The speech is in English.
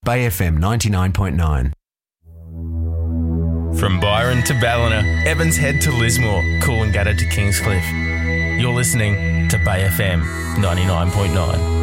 Bay FM 99.9. From Byron to Ballina, Evans Head to Lismore, Coolangatta to Kingscliff. You're listening to Bay FM 99.9.